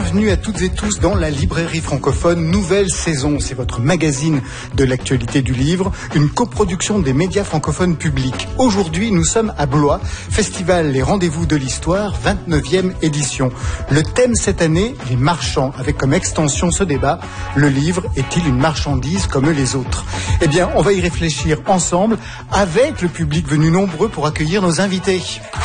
Bienvenue à toutes et tous dans la librairie francophone, nouvelle saison. C'est votre magazine de l'actualité du livre, une coproduction des médias francophones publics. Aujourd'hui, nous sommes à Blois, Festival Les Rendez-vous de l'Histoire, 29e édition. Le thème cette année, les marchands, avec comme extension ce débat, le livre est-il une marchandise comme les autres? Eh bien, on va y réfléchir ensemble avec le public venu nombreux pour accueillir nos invités.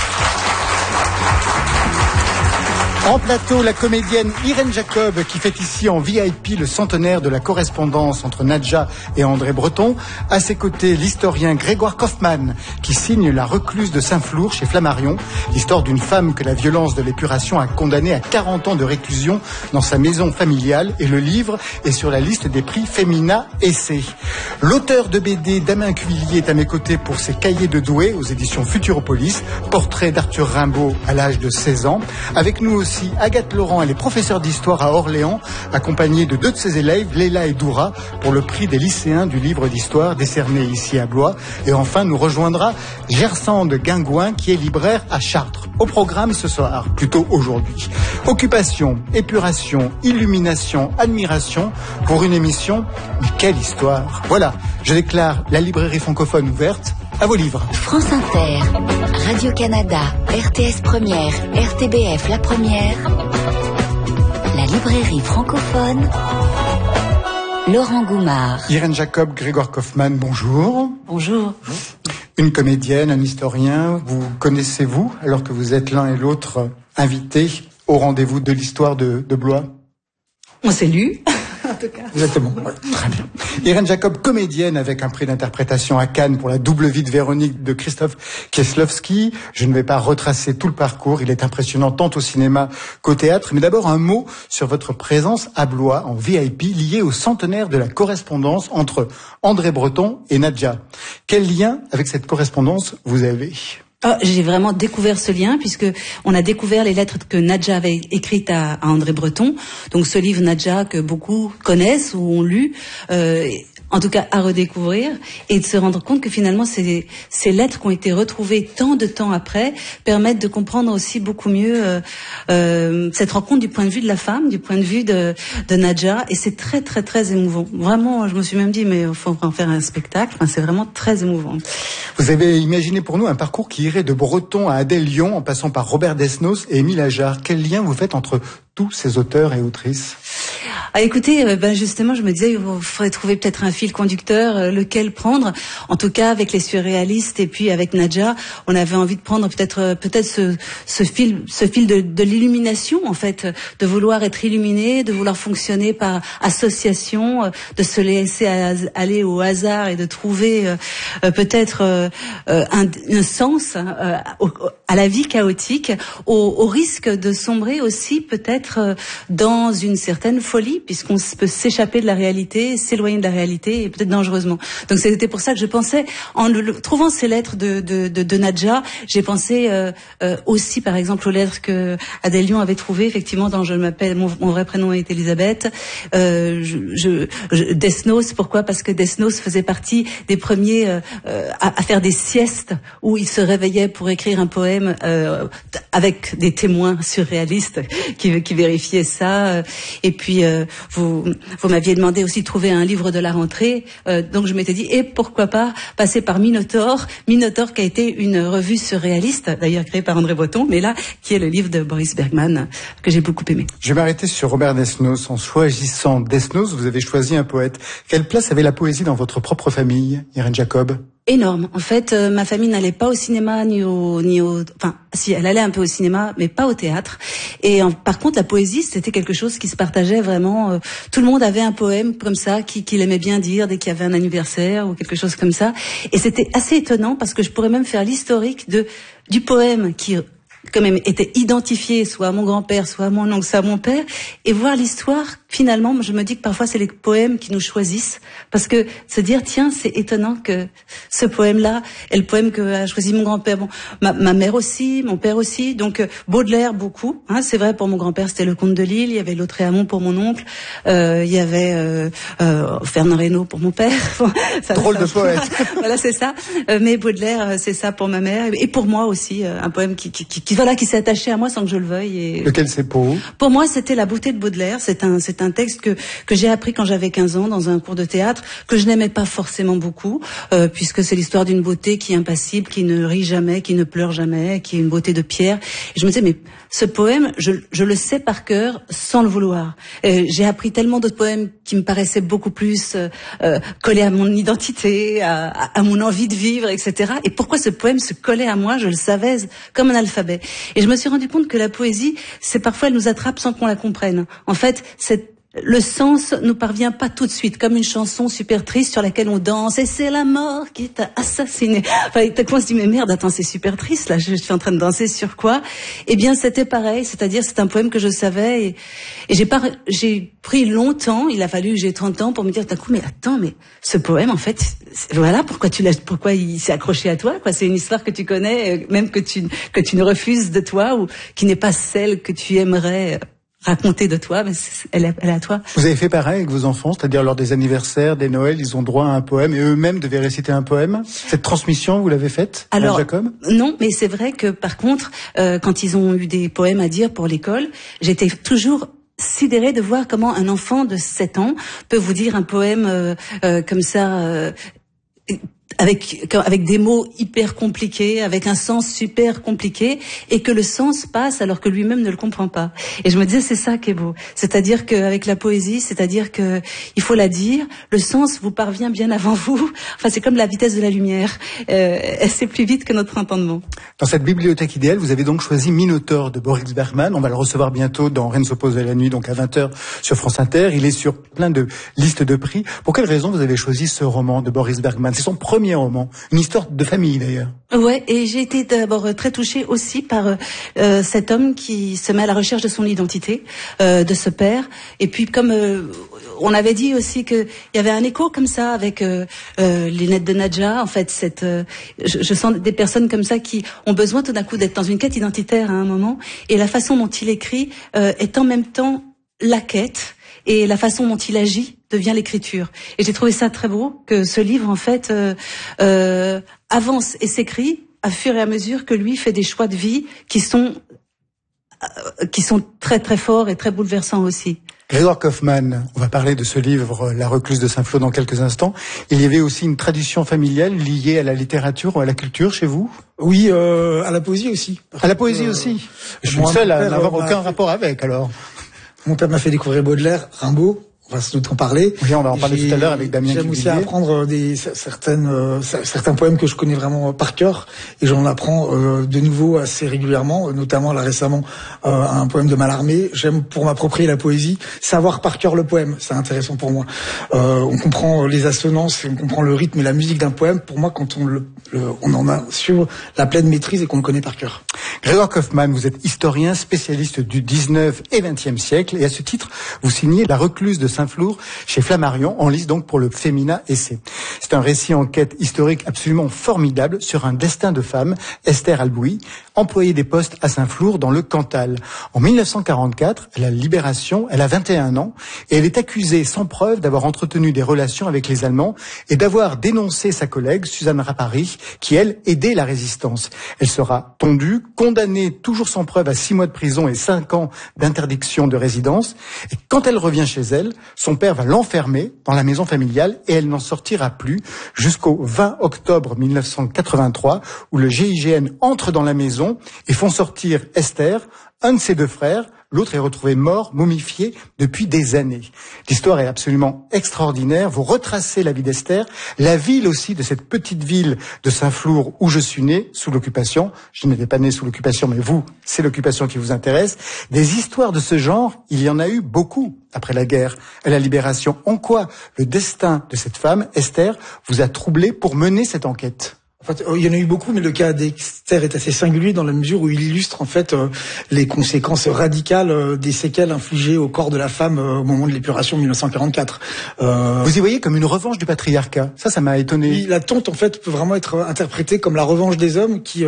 En plateau, la comédienne Irène Jacob qui fête ici en VIP le centenaire de la correspondance entre Nadja et André Breton. À ses côtés, l'historien Grégoire Kaufmann qui signe La recluse de Saint-Flour chez Flammarion, l'histoire d'une femme que la violence de l'épuration a condamnée à 40 ans de réclusion dans sa maison familiale, et le livre est sur la liste des prix Femina Essai. L'auteur de BD Damien Cuvillier est à mes côtés pour ses Cahiers de Douai aux éditions Futuropolis, portrait d'Arthur Rimbaud à l'âge de 16 ans. Avec nous aussi Agathe Laurent, elle est professeure d'histoire à Orléans, accompagnée de deux de ses élèves, Léla et Doura, pour le prix des lycéens du livre d'histoire décerné ici à Blois. Et enfin, nous rejoindra Gersande Guingouin, qui est libraire à Chartres. Au programme ce soir, plutôt aujourd'hui, occupation, épuration, illumination, admiration, pour une émission, mais quelle histoire! Voilà, je déclare la librairie francophone ouverte. À vos livres. France Inter, Radio-Canada, RTS Première, RTBF La Première, la librairie francophone, Laurent Goumard. Irène Jacob, Grégoire Kaufmann, bonjour. Bonjour. Une comédienne, un historien, vous connaissez-vous, alors que vous êtes l'un et l'autre invités au rendez-vous de l'histoire de Blois? On s'est lu. En tout cas. Exactement, ouais, très bien. Irène Jacob, comédienne avec un prix d'interprétation à Cannes pour La double vie de Véronique de Christophe Kieslowski. Je ne vais pas retracer tout le parcours, il est impressionnant tant au cinéma qu'au théâtre. Mais d'abord un mot sur votre présence à Blois en VIP liée au centenaire de la correspondance entre André Breton et Nadja. Quel lien avec cette correspondance vous avez ? J'ai vraiment découvert ce lien puisque on a découvert les lettres que Nadja avait écrites à André Breton. Donc ce livre Nadja que beaucoup connaissent ou ont lu, en tout cas à redécouvrir, et de se rendre compte que finalement ces lettres qui ont été retrouvées tant de temps après permettent de comprendre aussi beaucoup mieux cette rencontre du point de vue de la femme, du point de vue de Nadja, et c'est très très très émouvant. Vraiment, je me suis même dit mais il faut en faire un spectacle. Enfin, c'est vraiment très émouvant. Vous avez imaginé pour nous un parcours qui irait de Breton à Adèle Lyon en passant par Robert Desnos et Émile Ajar. Quel lien vous faites entre tous ces auteurs et autrices? Écoutez, justement, je me disais, il faudrait trouver peut-être un fil conducteur, lequel prendre. En tout cas, avec les surréalistes et puis avec Nadja, on avait envie de prendre peut-être ce fil de l'illumination, en fait, de vouloir être illuminé, de vouloir fonctionner par association, de se laisser aller au hasard et de trouver peut-être un sens à la vie chaotique, au risque de sombrer aussi peut-être dans une certaine folie, puisqu'on peut s'échapper de la réalité, s'éloigner de la réalité, et peut-être dangereusement. Donc c'était pour ça que je pensais, en trouvant ces lettres de Nadja, j'ai pensé aussi par exemple aux lettres que Adèle Lyon avait trouvées, effectivement, dans Je m'appelle, mon vrai prénom est Elisabeth. Desnos, pourquoi? Parce que Desnos faisait partie des premiers à faire des siestes où il se réveillait pour écrire un poème avec des témoins surréalistes qui vérifiaient ça. Et puis vous m'aviez demandé aussi de trouver un livre de la rentrée, donc je m'étais dit et pourquoi pas passer par Minotaure qui a été une revue surréaliste, d'ailleurs créée par André Breton, mais là qui est le livre de Boris Bergman que j'ai beaucoup aimé. Je vais m'arrêter sur Robert Desnos. En choisissant Desnos, vous avez choisi un poète. Quelle place avait la poésie dans votre propre famille, Irène Jacob? Énorme. En fait, ma famille n'allait pas au cinéma enfin, si, elle allait un peu au cinéma, mais pas au théâtre. Et par contre, la poésie, c'était quelque chose qui se partageait vraiment. Tout le monde avait un poème comme ça qu'il aimait bien dire dès qu'il y avait un anniversaire ou quelque chose comme ça. Et c'était assez étonnant parce que je pourrais même faire l'historique du poème qui quand même était identifié soit à mon grand-père, soit à mon oncle, soit à mon père, et voir l'histoire, finalement, je me dis que parfois c'est les poèmes qui nous choisissent, parce que se dire, tiens, c'est étonnant que ce poème-là est le poème que a choisi mon grand-père, bon, ma mère aussi, mon père aussi, donc Baudelaire beaucoup, hein, c'est vrai, pour mon grand-père c'était Le Comte de Lille, il y avait Lautréamont pour mon oncle, il y avait Fernand Reynaud pour mon père. Drôle de poète. Voilà, c'est ça, mais Baudelaire, c'est ça pour ma mère, et pour moi aussi, un poème qui qui s'est attaché à moi sans que je le veuille. Et lequel c'est pour vous? Pour moi, c'était La beauté de Baudelaire. C'est un texte que j'ai appris quand j'avais 15 ans dans un cours de théâtre, que je n'aimais pas forcément beaucoup, puisque c'est l'histoire d'une beauté qui est impassible, qui ne rit jamais, qui ne pleure jamais, qui est une beauté de pierre. Et je me disais, mais ce poème, je le sais par cœur sans le vouloir. J'ai appris tellement d'autres poèmes qui me paraissaient beaucoup plus collés à mon identité, à mon envie de vivre, etc. Et pourquoi ce poème se collait à moi, je le savais comme un alphabet. Et je me suis rendu compte que la poésie, c'est parfois elle nous attrape sans qu'on la comprenne. En fait, le sens nous parvient pas tout de suite, comme une chanson super triste sur laquelle on danse et c'est la mort qui t'a assassiné. Enfin, tout à coup on se dit mais merde, attends, c'est super triste là, je suis en train de danser sur quoi? Eh bien, c'était pareil, c'est-à-dire c'est un poème que je savais et j'ai pris longtemps, il a fallu que j'ai 30 ans pour me dire tout à coup mais attends, mais ce poème en fait, voilà pourquoi il s'est accroché à toi quoi, c'est une histoire que tu connais, même que tu ne refuses de toi ou qui n'est pas celle que tu aimerais raconter de toi, mais elle est à toi. Vous avez fait pareil avec vos enfants, c'est-à-dire lors des anniversaires, des Noëls, ils ont droit à un poème et eux-mêmes devaient réciter un poème. Cette transmission, vous l'avez faite, alors, Jacob? Non, mais c'est vrai que par contre, quand ils ont eu des poèmes à dire pour l'école, j'étais toujours sidérée de voir comment un enfant de 7 ans peut vous dire un poème comme ça. Avec des mots hyper compliqués, avec un sens super compliqué, et que le sens passe alors que lui-même ne le comprend pas. Et je me disais, c'est ça qui est beau. C'est-à-dire qu'avec la poésie, c'est-à-dire que il faut la dire, le sens vous parvient bien avant vous. Enfin, c'est comme la vitesse de la lumière. C'est plus vite que notre entendement. Dans cette bibliothèque idéale, vous avez donc choisi Minotaure de Boris Bergman. On va le recevoir bientôt dans Rien ne s'oppose à la nuit, donc à 20h sur France Inter. Il est sur plein de listes de prix. Pour quelle raison vous avez choisi ce roman de Boris Bergman? C'est son premier roman, une histoire de famille d'ailleurs. Ouais, et j'ai été d'abord très touchée aussi par cet homme qui se met à la recherche de son identité, de ce père. Et puis comme on avait dit aussi que il y avait un écho comme ça avec les lettres de Nadja. En fait, je sens des personnes comme ça qui ont besoin tout d'un coup d'être dans une quête identitaire à un moment. Et la façon dont il écrit est en même temps la quête. Et la façon dont il agit devient l'écriture. Et j'ai trouvé ça très beau, que ce livre, en fait, avance et s'écrit à fur et à mesure que lui fait des choix de vie qui sont très très forts et très bouleversants aussi. Grégoire Kaufmann, on va parler de ce livre, La recluse de Saint-Flour, dans quelques instants. Il y avait aussi une tradition familiale liée à la littérature ou à la culture chez vous? Oui, à la poésie aussi. À la poésie aussi? Je suis le seul à n'avoir aucun rapport avec, alors. Mon père m'a fait découvrir Baudelaire, Rimbaud. On va sans doute en parler. Oui, on va en parler tout à l'heure avec Damien. J'aime aussi apprendre certains poèmes que je connais vraiment par cœur, et j'en apprends de nouveau assez régulièrement, notamment là récemment un poème de Mallarmé. J'aime, pour m'approprier la poésie, savoir par cœur le poème. C'est intéressant pour moi. On comprend les assonances, on comprend le rythme et la musique d'un poème. Pour moi, quand on en a sur la pleine maîtrise et qu'on le connaît par cœur. Grégoire Kaufmann, vous êtes historien, spécialiste du 19 et 20e siècle, et à ce titre, vous signez La recluse de Saint-Flour chez Flammarion, en lice donc pour le Femina Essai. C'est un récit en quête historique absolument formidable sur un destin de femme, Esther Albouy, employée des postes à Saint-Flour dans le Cantal. En 1944, à la Libération, elle a 21 ans et elle est accusée sans preuve d'avoir entretenu des relations avec les Allemands et d'avoir dénoncé sa collègue Suzanne Rapari, qui elle aidait la résistance. Elle sera tondue, condamnée toujours sans preuve à 6 mois de prison et 5 ans d'interdiction de résidence. Et quand elle revient chez elle, son père va l'enfermer dans la maison familiale et elle n'en sortira plus jusqu'au 20 octobre 1983 où le GIGN entre dans la maison et font sortir Esther, un de ses 2 frères. L'autre est retrouvé mort, momifié depuis des années. L'histoire est absolument extraordinaire. Vous retracez la vie d'Esther, la ville aussi de cette petite ville de Saint-Flour où je suis né, sous l'occupation. Je n'étais pas né sous l'occupation, mais vous, c'est l'occupation qui vous intéresse. Des histoires de ce genre, il y en a eu beaucoup après la guerre, à la Libération. En quoi le destin de cette femme, Esther, vous a troublé pour mener cette enquête ? En fait, il y en a eu beaucoup, mais le cas d'Esther est assez singulier dans la mesure où il illustre en fait les conséquences radicales des séquelles infligées au corps de la femme au moment de l'épuration de 1944. Vous y voyez comme une revanche du patriarcat. Ça m'a étonné. Oui, la tonte en fait peut vraiment être interprétée comme la revanche des hommes qui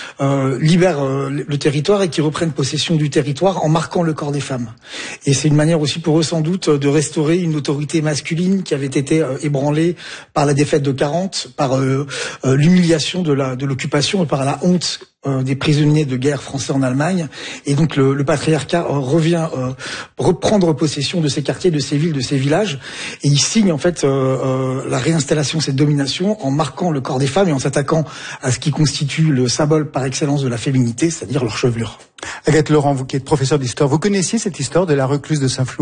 libèrent le territoire et qui reprennent possession du territoire en marquant le corps des femmes. Et c'est une manière aussi pour eux sans doute de restaurer une autorité masculine qui avait été ébranlée par la défaite de 40, par l'humiliation l'humiliation de l'occupation et par la honte des prisonniers de guerre français en Allemagne. Et donc le patriarcat revient reprendre possession de ces quartiers, de ces villes, de ces villages, et il signe en fait la réinstallation de cette domination en marquant le corps des femmes et en s'attaquant à ce qui constitue le symbole par excellence de la féminité, c'est-à-dire leur chevelure. Agathe Laurent, vous qui êtes professeur d'histoire, vous connaissiez cette histoire de la recluse de Saint-Flour ?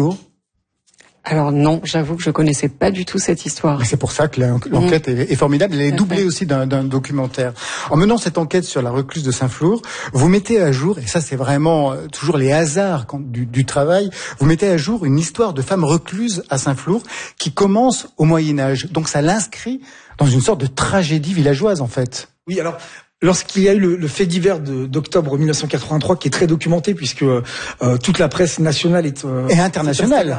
Alors non, j'avoue que je connaissais pas du tout cette histoire. Mais c'est pour ça que l'enquête est formidable. Elle est doublée aussi d'un documentaire. En menant cette enquête sur la recluse de Saint-Flour, vous mettez à jour, et ça c'est vraiment toujours les hasards du travail, vous mettez à jour une histoire de femmes recluses à Saint-Flour qui commence au Moyen-Âge. Donc ça l'inscrit dans une sorte de tragédie villageoise en fait. Oui, alors... Lorsqu'il y a eu le fait divers d'octobre 1983, qui est très documenté, puisque toute la presse nationale et internationale,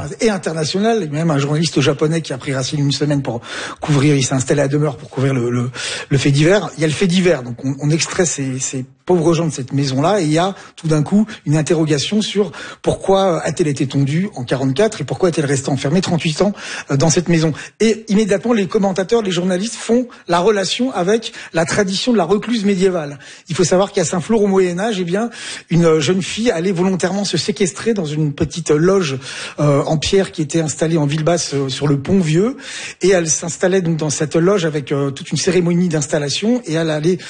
et même un journaliste japonais qui a pris racine une semaine pour couvrir, il s'est installé à demeure pour couvrir le fait divers. Il y a le fait divers, donc on extrait ces pauvres gens de cette maison-là, et il y a tout d'un coup une interrogation sur pourquoi a-t-elle été tondue en 44 et pourquoi est-elle restée enfermée 38 ans dans cette maison. Et immédiatement, les commentateurs, les journalistes font la relation avec la tradition de la recluse médiévale. Il faut savoir qu'à Saint-Flour, au Moyen-Âge, eh bien, une jeune fille allait volontairement se séquestrer dans une petite loge en pierre qui était installée en ville basse sur le pont Vieux, et elle s'installait donc dans cette loge avec toute une cérémonie d'installation, et elle allait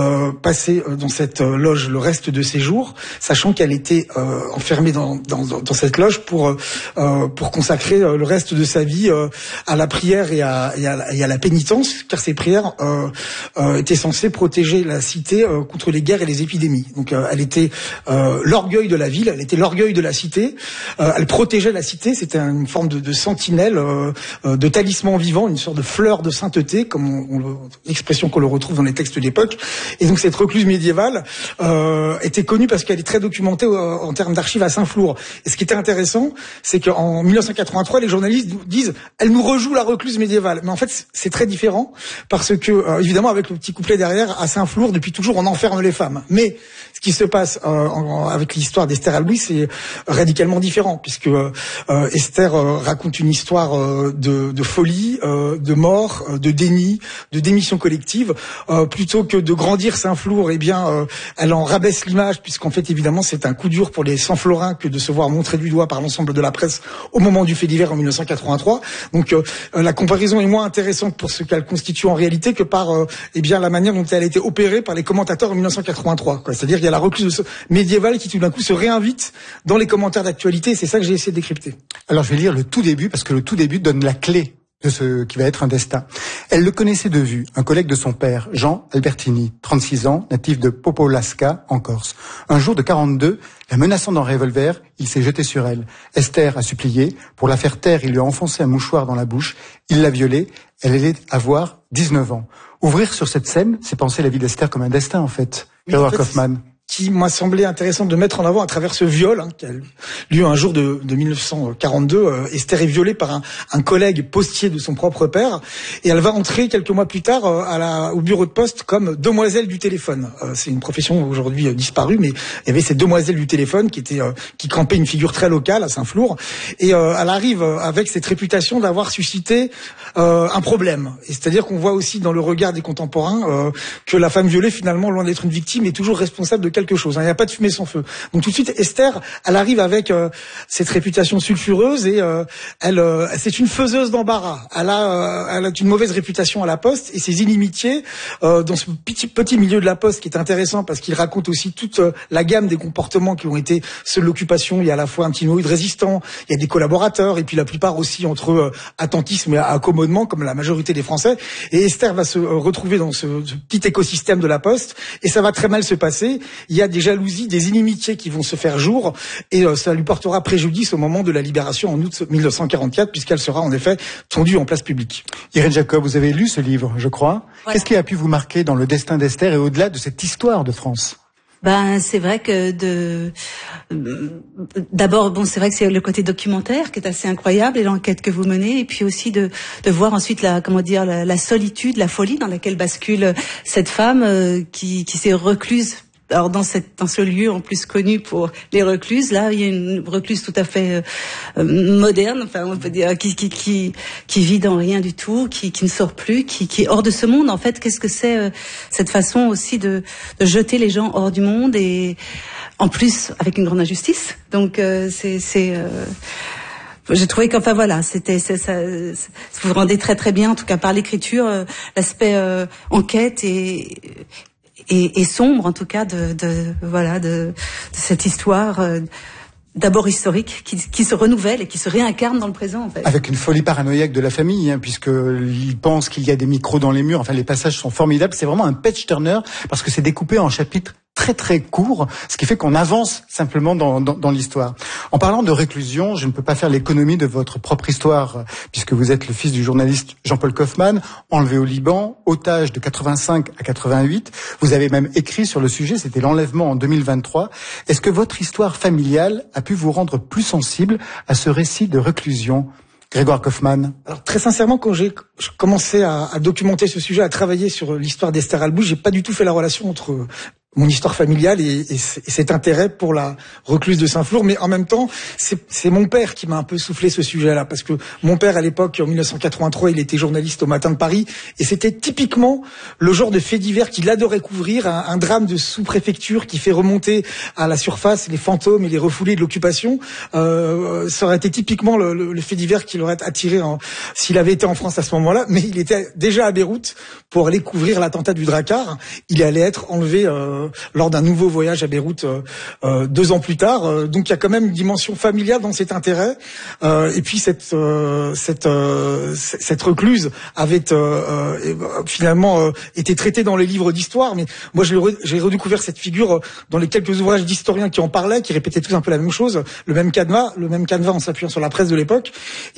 passer dans cette loge le reste de ses jours, sachant qu'elle était enfermée dans cette loge pour consacrer le reste de sa vie à la prière et à la pénitence, car ces prières étaient censées protéger la cité contre les guerres et les épidémies. Donc elle était l'orgueil de la ville, elle était l'orgueil de la cité, elle protégeait la cité, c'était une forme de sentinelle, de talisman vivant, une sorte de fleur de sainteté, comme l'expression qu'on le retrouve dans les textes d'époque. Et donc cette recluse médiévale était connue parce qu'elle est très documentée en termes d'archives à Saint-Flour. Et ce qui était intéressant, c'est qu'en 1983, les journalistes disent « elle nous rejoue la recluse médiévale ». Mais en fait, c'est très différent parce que, évidemment, avec le petit couplet derrière, à Saint-Flour, depuis toujours, on enferme les femmes. Mais ce qui se passe avec l'histoire d'Esther Allouis, c'est radicalement différent, puisque Esther raconte une histoire de folie, de mort, de déni, de démission collective. Plutôt que de grandir Saint-Flour, eh bien, elle en rabaisse l'image, puisqu'en fait, évidemment, c'est un coup dur pour les Saint-Florins que de se voir montrer du doigt par l'ensemble de la presse au moment du fait divers en 1983. Donc, la comparaison est moins intéressante pour ce qu'elle constitue en réalité que par eh bien la manière dont elle a été opérée par les commentateurs en 1983. C'est-à-dire qu'il y a la recluse médiévale qui tout d'un coup se réinvite dans les commentaires d'actualité, et c'est ça que j'ai essayé de décrypter. Alors je vais lire le tout début, parce que le tout début donne la clé de ce qui va être un destin. Elle le connaissait de vue, un collègue de son père, Jean Albertini, 36 ans, natif de Popolaska, en Corse. Un jour de 42, la menaçant d'un revolver, il s'est jeté sur elle. Esther a supplié. Pour la faire taire, il lui a enfoncé un mouchoir dans la bouche. Il l'a violée. Elle allait avoir 19 ans. Ouvrir sur cette scène, c'est penser la vie d'Esther comme un destin, en fait. Grégoire Kaufmann. Qui m'a semblé intéressant de mettre en avant à travers ce viol, qui a lieu un jour de 1942. Esther est violée par un collègue postier de son propre père, et elle va entrer quelques mois plus tard au bureau de poste comme demoiselle du téléphone. C'est une profession aujourd'hui disparue, mais il y avait ces demoiselles du téléphone qui campaient une figure très locale à Saint-Flour, et elle arrive avec cette réputation d'avoir suscité un problème. Et c'est-à-dire qu'on voit aussi dans le regard des contemporains que la femme violée, finalement, loin d'être une victime, est toujours responsable de quelque chose. Il n'y a pas de fumée sans feu. Donc tout de suite, Esther, elle arrive avec cette réputation sulfureuse, et c'est une faiseuse d'embarras. Elle a une mauvaise réputation à la Poste, et ses inimitiés dans ce petit milieu de la Poste qui est intéressant parce qu'il raconte aussi toute la gamme des comportements qui ont été ceux de l'occupation. Il y a à la fois un petit noyau de résistants, il y a des collaborateurs, et puis la plupart aussi entre attentisme et accommodement, comme la majorité des Français. Et Esther va se retrouver dans ce petit écosystème de la Poste, et ça va très mal se passer. Il y a des jalousies, des inimitiés qui vont se faire jour, et ça lui portera préjudice au moment de la libération en août 1944, puisqu'elle sera en effet tondue en place publique. Irène Jacob, vous avez lu ce livre, je crois. Ouais. Qu'est-ce qui a pu vous marquer dans le destin d'Esther et au-delà de cette histoire de France ? C'est vrai que d'abord, c'est vrai que c'est le côté documentaire qui est assez incroyable, et l'enquête que vous menez, et puis aussi de voir ensuite la solitude, la folie dans laquelle bascule cette femme qui s'est recluse alors dans ce lieu en plus connu pour les recluses, là il y a une recluse tout à fait moderne, enfin on peut dire qui vit dans rien du tout, qui ne sort plus, qui est hors de ce monde. En fait, qu'est-ce que c'est cette façon aussi de jeter les gens hors du monde, et en plus avec une grande injustice. Donc j'ai trouvé qu'enfin voilà, ça vous rendez très très bien, en tout cas par l'écriture, l'aspect enquête et sombre en tout cas de cette histoire d'abord historique qui se renouvelle et qui se réincarne dans le présent en fait. Avec une folie paranoïaque de la famille, puisqu'ils pensent qu'il y a des micros dans les murs. Enfin, les passages sont formidables. C'est vraiment un page turner parce que c'est découpé en chapitres très très court, ce qui fait qu'on avance simplement dans l'histoire. En parlant de réclusion, je ne peux pas faire l'économie de votre propre histoire, puisque vous êtes le fils du journaliste Jean-Paul Kaufmann, enlevé au Liban, otage de 85 à 88. Vous avez même écrit sur le sujet, c'était l'enlèvement en 2023. Est-ce que votre histoire familiale a pu vous rendre plus sensible à ce récit de réclusion, Grégoire Kaufmann? Alors très sincèrement, quand j'ai commencé à documenter ce sujet, à travailler sur l'histoire d'Esther Albouch, j'ai pas du tout fait la relation entre mon histoire familiale et cet intérêt pour la recluse de Saint-Flour, mais en même temps, c'est mon père qui m'a un peu soufflé ce sujet-là, parce que mon père, à l'époque, en 1983, il était journaliste au Matin de Paris, et c'était typiquement le genre de fait divers qu'il adorait couvrir, un drame de sous-préfecture qui fait remonter à la surface les fantômes et les refoulés de l'occupation. Ça aurait été typiquement le fait divers qui l'aurait attiré s'il avait été en France à ce moment-là, mais il était déjà à Beyrouth pour aller couvrir l'attentat du Drakkar. Il allait être enlevé lors d'un nouveau voyage à Beyrouth 2 ans plus tard. Donc il y a quand même une dimension familiale dans cet intérêt. Et puis cette recluse avait finalement été traitée dans les livres d'histoire. Mais moi j'ai redécouvert cette figure dans les quelques ouvrages d'historiens qui en parlaient, qui répétaient tous un peu la même chose, le même canevas en s'appuyant sur la presse de l'époque.